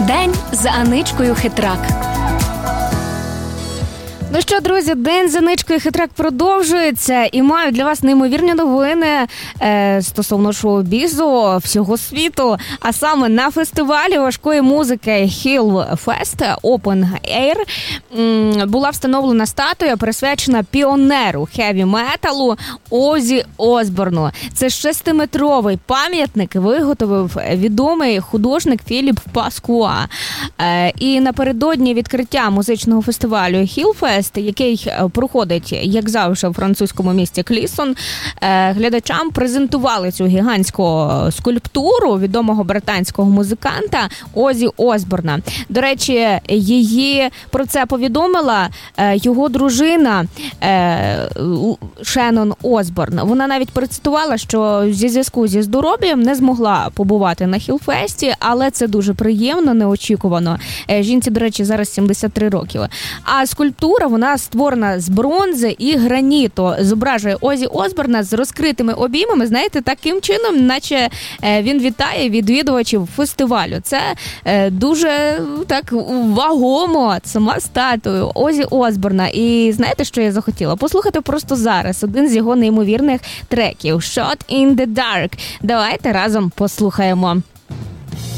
День з Аничкою Хитрак. Ну що, друзі, День з Аничкою Хитрак продовжується і маю для вас неймовірні новини стосовно шоу-бізу всього світу. А саме на фестивалі важкої музики Hillfest Open Air була встановлена статуя, присвячена піонеру хеві-металу Озі Осборну. Це 6-метровий пам'ятник виготовив відомий художник Філіп Паскуа. І напередодні відкриття музичного фестивалю Hillfest, який проходить, як завжди, у французькому місті Клісон, глядачам презентували цю гігантську скульптуру відомого британського музиканта Озі Осборна. До речі, її про це повідомила його дружина Шеннон Осборн. Вона навіть процитувала, що зі зв'язку зі здоров'ям не змогла побувати на Хілфесті, але це дуже приємно, неочікувано. Жінці, до речі, зараз 73 роки. А скульптура, вона створена з бронзи і граніту. Зображує Озі Осборна з розкритими обіймами, знаєте, таким чином, наче він вітає відвідувачів фестивалю. Це дуже так вагомо, сама статуя Озі Осборна. І знаєте, що я захотіла? Послухати просто зараз один з його неймовірних треків «Shot in the Dark». Давайте разом послухаємо.